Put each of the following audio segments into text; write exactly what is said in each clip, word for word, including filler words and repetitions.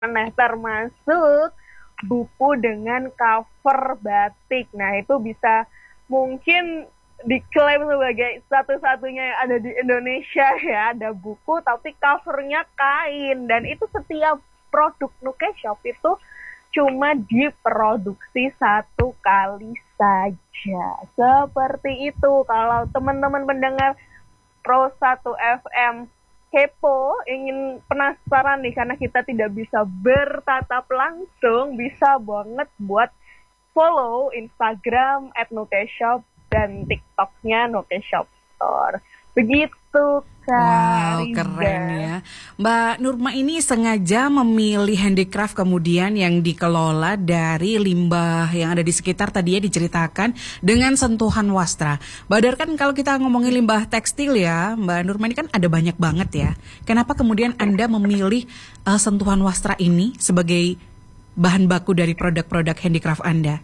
Nah, termasuk buku dengan cover batik. Nah, itu bisa mungkin diklaim sebagai satu-satunya yang ada di Indonesia ya, ada buku tapi covernya kain, dan itu setiap produk Nuke Shop itu cuma diproduksi satu kali saja. Seperti itu. Kalau teman-teman mendengar Pro satu F M kepo, ingin penasaran nih karena kita tidak bisa bertatap langsung, bisa banget buat follow Instagram at nukeshop dan TikToknya Nukeshop Store. Begitu Kak Wow, keren Riza. ya. Mbak Nurma ini sengaja memilih handicraft kemudian yang dikelola dari limbah yang ada di sekitar tadi ya diceritakan dengan sentuhan wastra. Mbak Dar, kan kalau kita ngomongin limbah tekstil ya, Mbak Nurma ini kan ada banyak banget ya. Kenapa kemudian Anda memilih uh, sentuhan wastra ini sebagai bahan baku dari produk-produk handicraft Anda?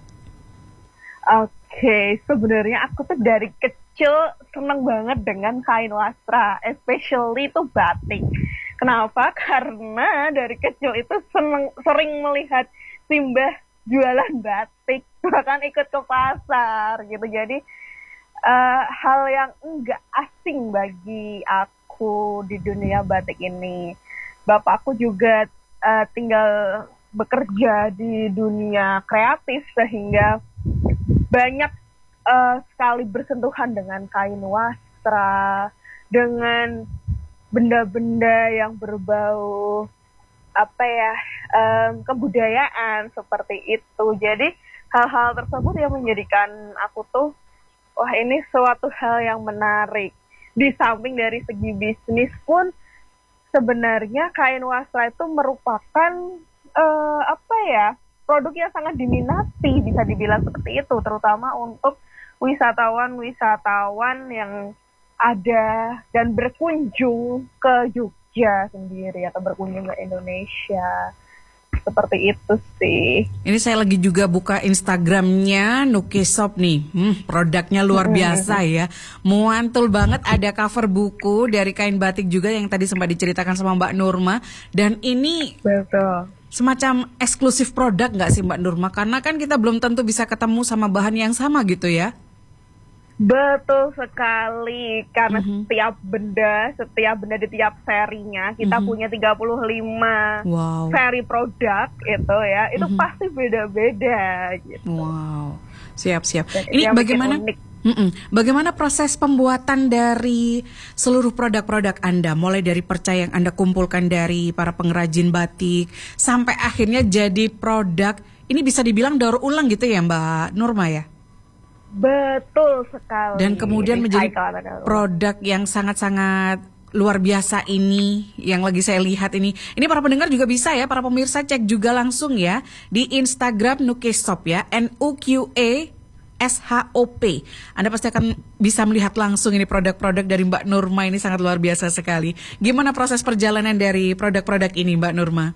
Oke, okay, sebenarnya aku tuh dari kecil seneng banget dengan kain wastra, especially itu batik. Kenapa? Karena dari kecil itu seneng, sering melihat Simbah jualan batik, bahkan ikut ke pasar gitu. Jadi uh, hal yang enggak asing bagi aku di dunia batik ini. Bapakku juga uh, tinggal bekerja di dunia kreatif sehingga banyak uh, sekali bersentuhan dengan kain wastra, dengan benda-benda yang berbau apa ya um, kebudayaan seperti itu. Jadi hal-hal tersebut yang menjadikan aku tuh wah ini suatu hal yang menarik. Di samping dari segi bisnis pun sebenarnya kain wastra itu merupakan uh, apa ya produk yang sangat diminati, bisa dibilang seperti itu, terutama untuk wisatawan-wisatawan yang ada dan berkunjung ke Jogja sendiri atau berkunjung ke Indonesia. Seperti itu sih. Ini saya lagi juga buka Instagramnya Nukeshop nih. Hmm, produknya luar biasa ya. Muantul banget, ada cover buku dari kain batik juga yang tadi sempat diceritakan sama Mbak Nurma. Dan ini betul, semacam eksklusif produk nggak sih Mbak Nurma? Karena kan kita belum tentu bisa ketemu sama bahan yang sama gitu ya. Betul sekali, karena Mm-hmm. setiap benda, setiap benda di tiap serinya, kita Mm-hmm. punya tiga puluh lima Wow. seri produk itu ya, itu Mm-hmm. pasti beda-beda gitu. Wow, siap-siap. Dan Ini bagaimana? Mm-mm. Bagaimana proses pembuatan dari seluruh produk-produk Anda, mulai dari perca yang Anda kumpulkan dari para pengrajin batik, sampai akhirnya jadi produk, ini bisa dibilang daur ulang gitu ya Mbak Nurma ya? Betul sekali. Dan kemudian menjadi produk yang sangat-sangat luar biasa ini, yang lagi saya lihat ini. Ini para pendengar juga bisa ya, para pemirsa cek juga langsung ya di Instagram Nukeshop ya, N U Q E S H O P. Anda pasti akan bisa melihat langsung ini produk-produk dari Mbak Nurma, ini sangat luar biasa sekali. Gimana proses perjalanan dari produk-produk ini Mbak Nurma?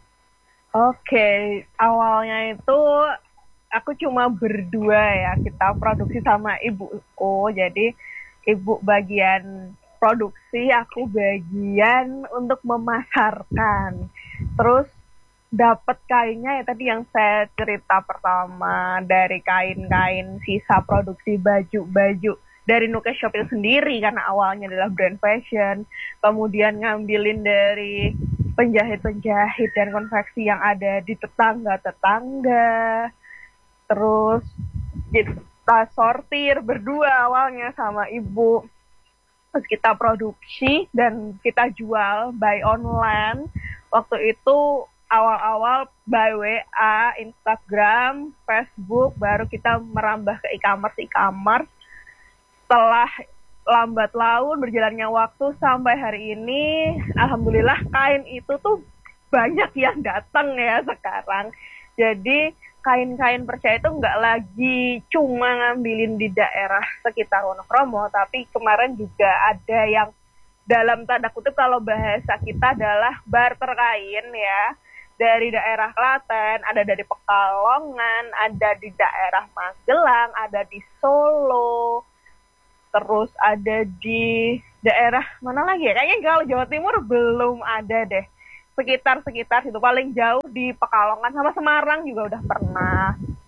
Oke, awalnya itu aku cuma berdua ya, kita produksi sama ibuku. Jadi ibu bagian produksi, aku bagian untuk memasarkan. Terus dapat kainnya ya tadi yang saya cerita pertama, dari kain-kain sisa produksi baju-baju dari Nukeshop itu sendiri, karena awalnya adalah brand fashion. Kemudian ngambilin dari penjahit-penjahit dan konveksi yang ada di tetangga-tetangga. Terus kita sortir berdua awalnya sama ibu. Terus kita produksi dan kita jual by online. Waktu itu awal-awal by W A, Instagram, Facebook, baru kita merambah ke e-commerce, e-commerce. Setelah lambat laun berjalannya waktu sampai hari ini, alhamdulillah kain itu tuh banyak yang datang ya sekarang. Jadi kain-kain perca itu nggak lagi cuma ngambilin di daerah sekitar Wonokromo, tapi kemarin juga ada yang dalam tanda kutip kalau bahasa kita adalah barter kain ya, dari daerah Klaten, ada dari Pekalongan, ada di daerah Magelang, ada di Solo, terus ada di daerah mana lagi ya? Kayaknya kalau Jawa Timur belum ada deh. sekitar-sekitar situ, paling jauh di Pekalongan sama Semarang juga udah pernah.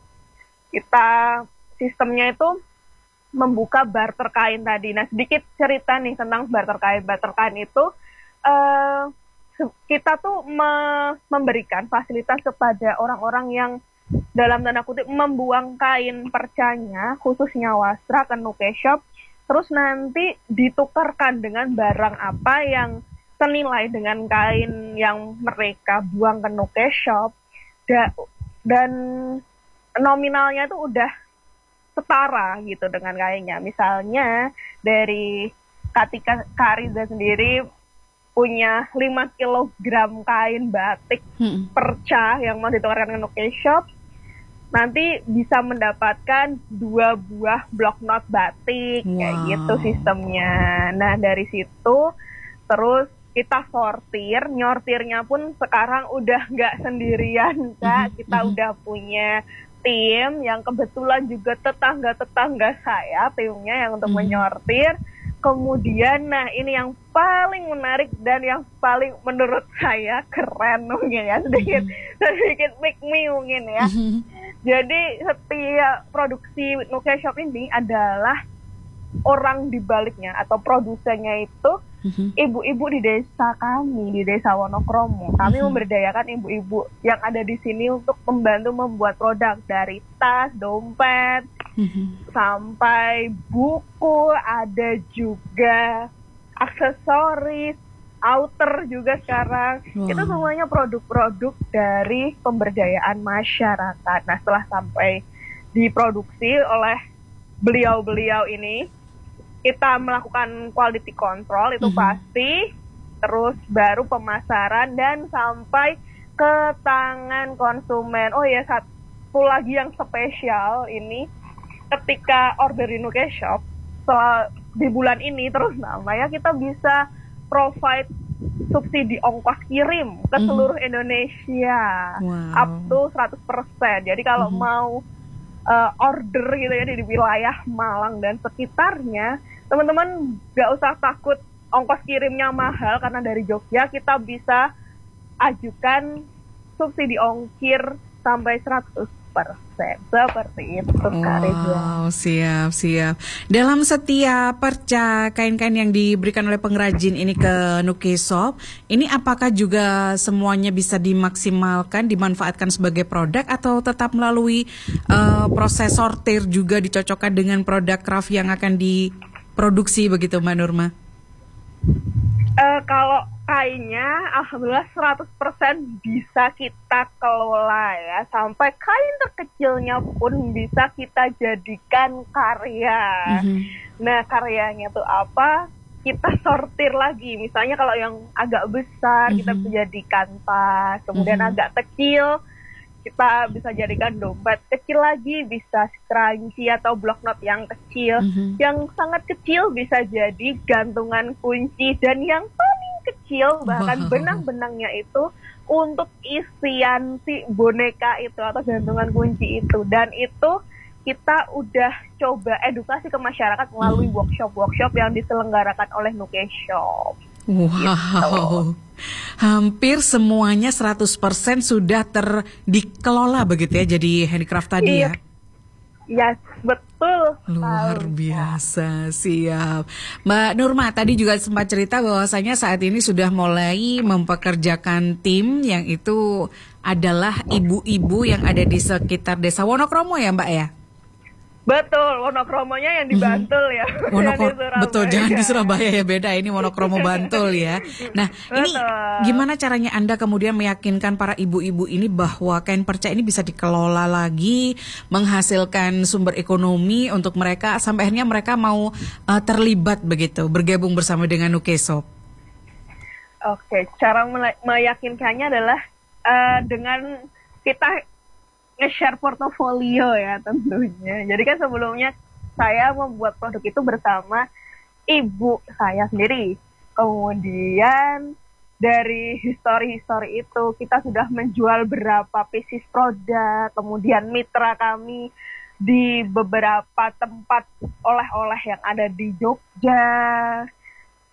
Kita sistemnya itu membuka barter kain tadi. Nah, sedikit cerita nih tentang barter kain. Barter kain itu uh, kita tuh me- memberikan fasilitas kepada orang-orang yang dalam tanda kutip membuang kain percanya, khususnya wastra ke Nuke Shop, terus nanti ditukarkan dengan barang apa yang senilai dengan kain yang mereka buang ke Nuke Shop, da- dan nominalnya tuh udah setara gitu dengan kainnya. Misalnya dari Katika Kariza sendiri punya lima kilogram kain batik hmm. perca yang mau ditukarkan ke Nuke Shop, nanti bisa mendapatkan dua buah blok not batik. Wow. Kayak gitu sistemnya. Nah, dari situ terus kita sortir, nyortirnya pun sekarang udah nggak sendirian, Kak. Kita mm-hmm. udah punya tim yang kebetulan juga tetangga-tetangga saya, timnya yang untuk mm-hmm. menyortir. Kemudian, nah ini yang paling menarik dan yang paling menurut saya keren mungkin ya, sedikit mm-hmm. sedikit make me mungkin ya. Mm-hmm. Jadi setiap produksi Nuke Shop ini adalah orang di baliknya atau produsennya itu mm-hmm. ibu-ibu di desa kami, di desa Wonokromo. Kami mm-hmm. memberdayakan ibu-ibu yang ada di sini untuk membantu membuat produk dari tas, dompet, mm-hmm. sampai buku, ada juga aksesoris, outer juga sekarang. Wow. Itu semuanya produk-produk dari pemberdayaan masyarakat. Nah, setelah sampai diproduksi oleh beliau-beliau ini, kita melakukan quality control itu mm-hmm. pasti, terus baru pemasaran dan sampai ke tangan konsumen. Oh ya, satu lagi yang spesial ini, ketika order di Nuke Shop setelah di bulan ini terus namanya kita bisa provide subsidi ongkos kirim ke mm-hmm. seluruh Indonesia. Wow. Up to seratus persen. Jadi kalau mm-hmm. mau uh, order gitu ya di wilayah Malang dan sekitarnya, teman-teman gak usah takut ongkos kirimnya mahal, karena dari Jogja kita bisa ajukan subsidi ongkir sampai seratus persen. Seperti itu, Kak Rizwa. Wow, siap, siap. Dalam setiap perca kain-kain yang diberikan oleh pengrajin ini ke Nuke Shop, ini apakah juga semuanya bisa dimaksimalkan, dimanfaatkan sebagai produk, atau tetap melalui uh, proses sortir juga dicocokkan dengan produk craft yang akan diproduksi begitu, Mbak Nurma? Uh, kalau kainnya, alhamdulillah seratus persen bisa kita kelola ya. Sampai kain terkecilnya pun bisa kita jadikan karya. Mm-hmm. Nah, karyanya tuh apa? Kita sortir lagi. Misalnya kalau yang agak besar, mm-hmm. kita bisa jadikan tas. Kemudian mm-hmm. agak kecil, kita bisa jadikan dompet kecil lagi, bisa scrunchie atau block note yang kecil. Mm-hmm. Yang sangat kecil bisa jadi gantungan kunci, dan yang paling kecil bahkan wow. benang-benangnya itu untuk isian si boneka itu atau gantungan kunci itu. Dan itu kita udah coba edukasi ke masyarakat melalui mm. workshop-workshop yang diselenggarakan oleh Nuke Shop. Wow, gitu. Hampir semuanya seratus persen sudah terdikelola begitu ya, jadi handicraft tadi ya? Yes, betul. Luar biasa, siap. Mbak Nurma tadi juga sempat cerita bahwasanya saat ini sudah mulai mempekerjakan tim yang itu adalah ibu-ibu yang ada di sekitar desa Wonokromo ya, Mbak ya? Betul, Wonokromonya yang di Bantul ya. Wonokromo, betul, jangan di Surabaya ya, beda, ini Wonokromo Bantul ya. Nah, betul. Ini gimana caranya Anda kemudian meyakinkan para ibu-ibu ini bahwa kain perca ini bisa dikelola lagi, menghasilkan sumber ekonomi untuk mereka, sampai akhirnya mereka mau uh, terlibat begitu, bergabung bersama dengan Nuke Shop? Oke, cara meyakinkannya adalah uh, dengan kita nge-share portofolio ya tentunya. Jadi kan sebelumnya saya membuat produk itu bersama ibu saya sendiri. Kemudian dari histori-histori itu kita sudah menjual berapa pieces produk. Kemudian mitra kami di beberapa tempat oleh-oleh yang ada di Jogja.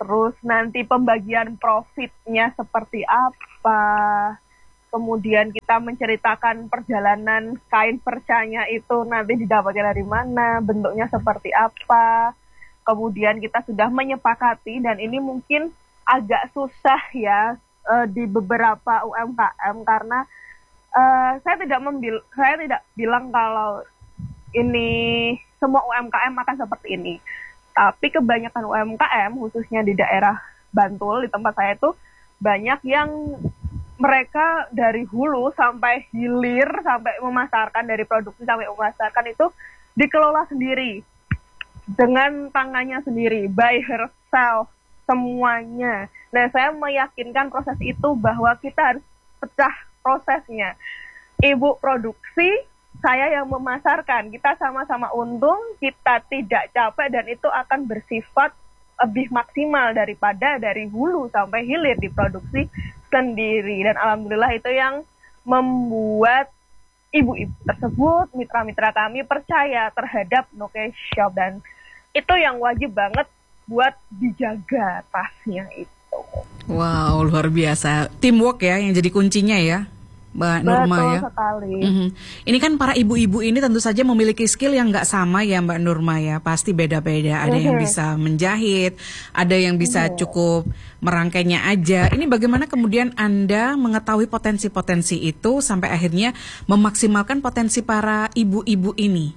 terus nanti pembagian profitnya seperti apa, kemudian kita menceritakan perjalanan kain percanya itu nanti didapatkan dari mana, bentuknya seperti apa. Kemudian kita sudah menyepakati, dan ini mungkin agak susah ya uh, di beberapa U M K M karena uh, saya tidak membil saya tidak bilang kalau ini semua U M K M akan seperti ini. Tapi kebanyakan U M K M khususnya di daerah Bantul di tempat saya itu banyak yang mereka dari hulu sampai hilir sampai memasarkan, dari produksi sampai memasarkan itu dikelola sendiri dengan tangannya sendiri, by herself, semuanya. Nah, saya meyakinkan proses itu bahwa kita harus pecah prosesnya. Ibu produksi, saya yang memasarkan. Kita sama-sama untung, kita tidak capek, dan itu akan bersifat lebih maksimal daripada dari hulu sampai hilir diproduksi sendiri. Dan alhamdulillah itu yang membuat ibu-ibu tersebut, mitra-mitra kami percaya terhadap Nuke Shop, dan itu yang wajib banget buat dijaga tasnya itu. Wow, luar biasa. Teamwork ya yang jadi kuncinya ya, Mbak Nurma ya. Betul sekali. Mm-hmm. Ini kan para ibu-ibu ini tentu saja memiliki skill yang nggak sama ya Mbak Nurma ya. Pasti beda-beda. Ada mm-hmm. yang bisa menjahit, ada yang bisa mm-hmm. cukup merangkainya aja. Ini bagaimana kemudian Anda mengetahui potensi-potensi itu sampai akhirnya memaksimalkan potensi para ibu-ibu ini?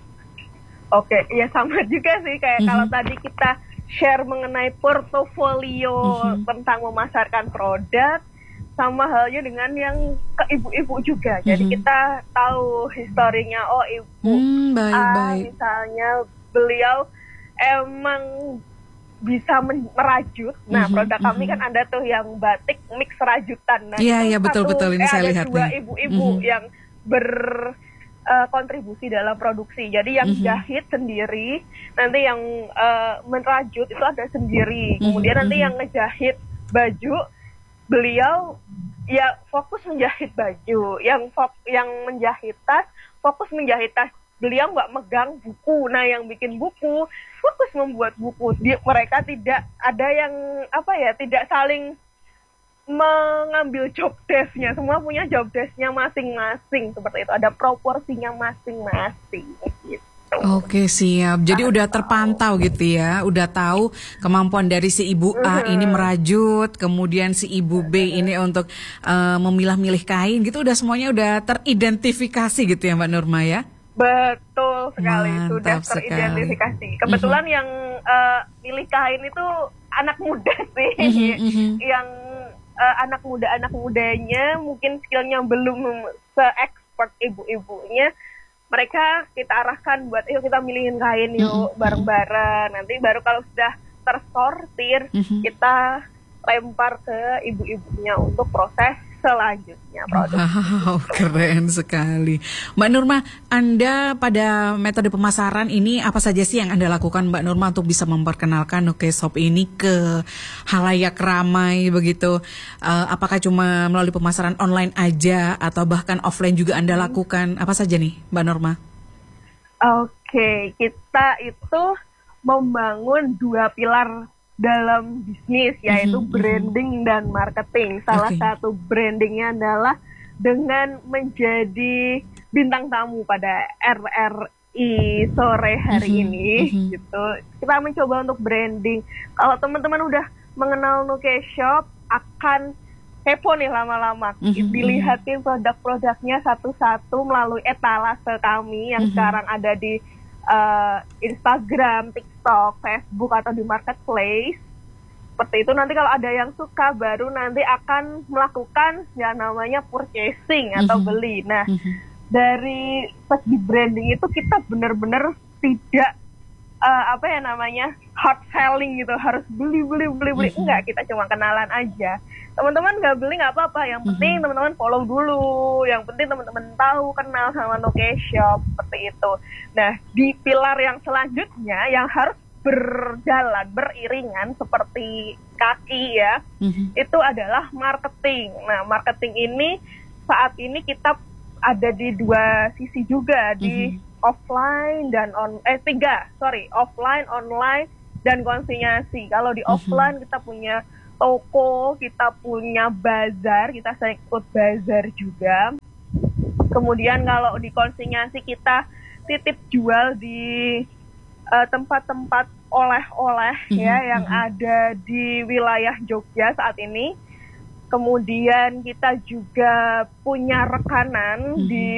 Oke, ya sama juga sih kayak mm-hmm. kalau tadi kita share mengenai portofolio mm-hmm. tentang memasarkan produk, sama halnya dengan yang ke ibu-ibu juga. Jadi mm-hmm. kita tahu historinya, oh ibu mm, baik, A baik. misalnya beliau emang bisa merajut. Nah, mm-hmm, produk kami mm-hmm. kan ada tuh yang batik mix rajutan. Nah, iya, iya, itu betul-betul ini eh, saya ada lihat dua nih. ibu-ibu mm-hmm. yang berkontribusi uh, dalam produksi. Jadi yang mm-hmm. jahit sendiri, nanti yang uh, merajut itu ada sendiri. Kemudian mm-hmm. nanti yang ngejahit baju, beliau ya fokus menjahit baju, yang fok- yang menjahit tas fokus menjahit tas. Beliau nggak megang buku. Nah, yang bikin buku fokus membuat buku. Dia, mereka tidak ada yang apa ya, tidak saling mengambil job desk-nya. Semua punya job desk-nya masing-masing seperti itu. Ada proporsinya masing-masing gitu. Oke, siap. Jadi udah terpantau gitu ya. Udah tahu kemampuan dari si ibu A ini merajut, kemudian si ibu B ini untuk uh, memilah-milih kain gitu. Udah semuanya udah teridentifikasi gitu ya Mbak Nurma ya. Betul sekali. Mantap Sudah teridentifikasi. sekali. Kebetulan Mm-hmm. yang uh, milih kain itu anak muda sih. Mm-hmm. Yang uh, anak muda anak mudanya mungkin skillnya belum se-expert ibu-ibunya. Mereka kita arahkan buat yuk kita milihin kain yuk mm-hmm. bareng-bareng. Nanti baru kalau sudah tersortir mm-hmm. kita lempar ke ibu-ibunya untuk proses selanjutnya produk. Wow, keren sekali. Mbak Nurma, Anda pada metode pemasaran ini apa saja sih yang Anda lakukan Mbak Nurma untuk bisa memperkenalkan Nuke Shop ini ke halayak ramai begitu? Uh, apakah cuma melalui pemasaran online aja atau bahkan offline juga Anda lakukan? Apa saja nih Mbak Nurma? Oke, kita itu membangun dua pilar dalam bisnis, yaitu mm-hmm. branding dan marketing. Salah okay. satu brandingnya adalah dengan menjadi bintang tamu pada R R I sore hari mm-hmm. ini mm-hmm. gitu. Kita mencoba untuk branding. Kalau teman-teman udah mengenal Nuke Shop, akan kepo nih lama-lama. Mm-hmm. Dilihatin produk-produknya satu-satu melalui etalase kami yang mm-hmm. sekarang ada di Uh, Instagram, TikTok, Facebook atau di marketplace. Seperti itu. Nanti kalau ada yang suka baru nanti akan melakukan yang namanya purchasing atau mm-hmm. beli. Nah, mm-hmm. dari segi branding itu kita benar-benar tidak uh, apa ya namanya hard selling gitu, harus beli beli beli beli. Mm-hmm. Enggak, kita cuma kenalan aja. Teman-teman nggak beli nggak apa-apa, yang penting mm-hmm. teman-teman follow dulu, yang penting teman-teman tahu, kenal sama Nuke Shop, seperti itu. Nah, di pilar yang selanjutnya yang harus berjalan beriringan seperti kaki ya, mm-hmm. itu adalah marketing. Nah, marketing ini saat ini kita ada di dua sisi juga, di mm-hmm. offline dan on eh tiga sorry offline, online dan konsinyasi. Kalau di offline kita punya toko, kita punya bazar, kita sering ikut bazar juga. Kemudian kalau di konsinyasi kita titip jual di uh, tempat-tempat oleh-oleh mm-hmm. ya yang mm-hmm. ada di wilayah Jogja saat ini. Kemudian kita juga punya rekanan mm-hmm. di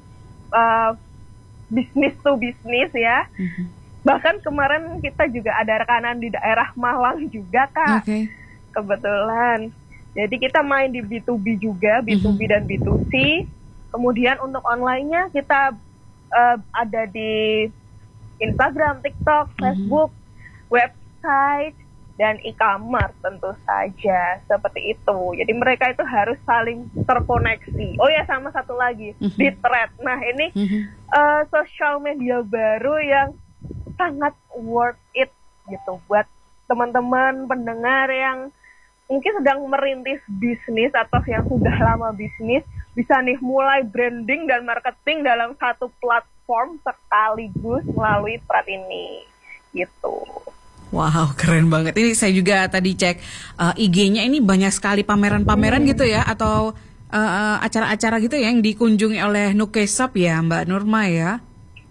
uh, bisnis to bisnis ya. Mm-hmm. Bahkan kemarin kita juga ada rekanan di daerah Malang juga, Kak. Okay. Kebetulan. Jadi kita main di B to B juga, B to B mm-hmm. dan B to C. Kemudian untuk online-nya kita uh, ada di Instagram, TikTok, Facebook, mm-hmm. website, dan e-commerce tentu saja. Seperti itu. Jadi mereka itu harus saling terkoneksi. Oh ya, sama satu lagi, mm-hmm. di thread. Nah ini mm-hmm. uh, sosial media baru yang sangat worth it gitu buat teman-teman pendengar yang mungkin sedang merintis bisnis atau yang sudah lama bisnis, bisa nih mulai branding dan marketing dalam satu platform sekaligus melalui thread ini gitu. Wow, keren banget. Ini saya juga tadi cek uh, I G-nya ini banyak sekali pameran-pameran hmm. gitu ya, atau uh, acara-acara gitu ya yang dikunjungi oleh Nukeshop ya Mbak Nurma ya.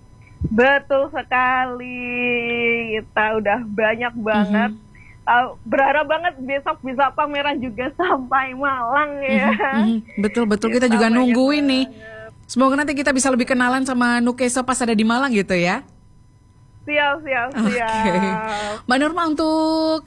Betul sekali, kita udah banyak banget. Mm-hmm. Uh, berharap banget besok bisa pameran juga sampai Malang ya. Mm-hmm. Betul betul kita, kita juga nungguin nih. Semoga nanti kita bisa lebih kenalan sama Nukeshop pas ada di Malang gitu ya. Siap siap siap. Okay. Mbak Nurma, untuk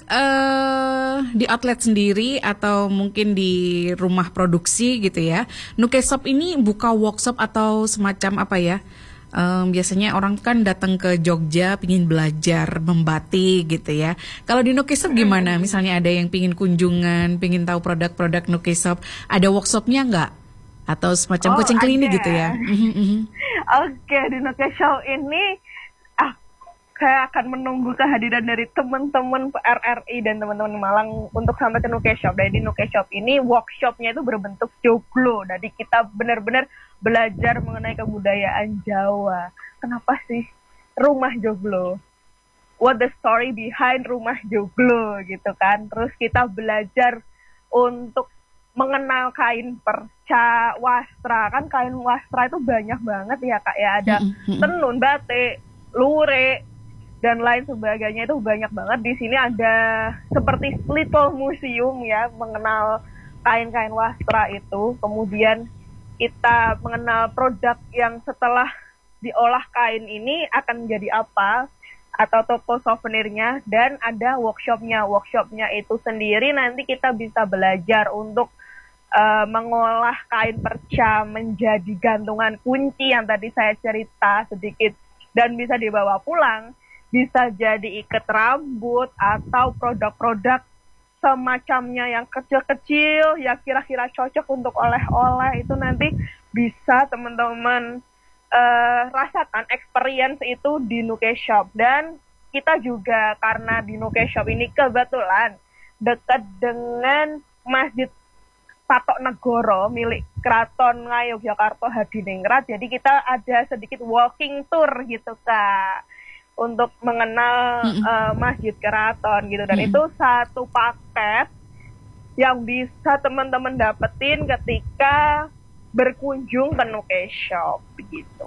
uh, di outlet sendiri atau mungkin di rumah produksi gitu ya, Nukeshop ini buka workshop atau semacam apa ya? Um, biasanya orang kan datang ke Jogja pingin belajar membatik gitu ya. Kalau di Nukeshop gimana? Misalnya ada yang pingin kunjungan, pingin tahu produk-produk Nukeshop, ada workshopnya nggak? Atau semacam oh, coaching klinik gitu ya? Oke, okay, di Nukeshop ini ah, saya akan menunggu kehadiran dari teman-teman R R I dan teman-teman Malang untuk sampai ke Nukeshop. Dan di Nukeshop ini workshopnya itu berbentuk joglo. Jadi kita benar-benar belajar mengenai kebudayaan Jawa. Kenapa sih rumah joglo? What the story behind rumah joglo gitu kan. Terus kita belajar untuk mengenal kain perca, wastra. Kan kain wastra itu banyak banget ya Kak ya. Ada tenun, batik, lurik, dan lain sebagainya, itu banyak banget. Di sini ada seperti little museum ya, mengenal kain-kain wastra itu. Kemudian kita mengenal produk yang setelah diolah kain ini akan menjadi apa, atau toko souvenirnya, dan ada workshopnya. Workshopnya itu sendiri nanti kita bisa belajar untuk uh, mengolah kain perca menjadi gantungan kunci yang tadi saya cerita sedikit, dan bisa dibawa pulang, bisa jadi ikat rambut atau produk-produk semacamnya yang kecil-kecil ya kira-kira cocok untuk oleh-oleh. Itu nanti bisa teman-teman uh, rasakan experience itu di Nukeshop. Dan kita juga karena di Nukeshop ini kebetulan dekat dengan Masjid Patok Negoro milik Keraton Ngayogyakarta Hadiningrat, jadi kita ada sedikit walking tour gitu Kak, untuk mengenal mm-hmm. uh, Masjid Keraton gitu. Dan mm-hmm. itu satu paket yang bisa teman-teman dapetin ketika berkunjung ke Nukeshop gitu.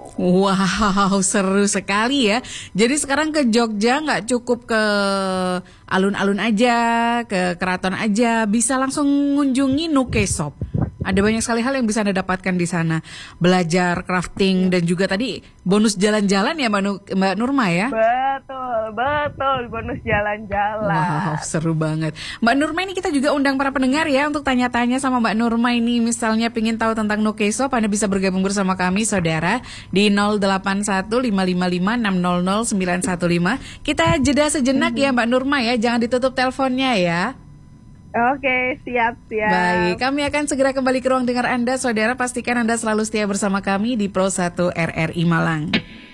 Wow, seru sekali ya. Jadi sekarang ke Jogja nggak cukup ke alun-alun aja, ke keraton aja, bisa langsung ngunjungi Nukeshop. Ada banyak sekali hal yang bisa Anda dapatkan di sana. Belajar crafting dan juga tadi bonus jalan-jalan ya Mbak, Nu- Mbak Nurma ya? Betul, betul, bonus jalan-jalan. Wow, seru banget. Mbak Nurma, ini kita juga undang para pendengar ya untuk tanya-tanya sama Mbak Nurma ini. Misalnya pingin tahu tentang Nukeshop, Anda bisa bergabung bersama kami saudara di nol delapan satu lima lima lima enam nol nol sembilan satu lima. Kita jeda sejenak mm-hmm. ya Mbak Nurma ya, jangan ditutup teleponnya ya. Oke, siap-siap. Baik, kami akan segera kembali ke ruang dengar Anda, saudara. Pastikan Anda selalu setia bersama kami di Pro satu R R I Malang.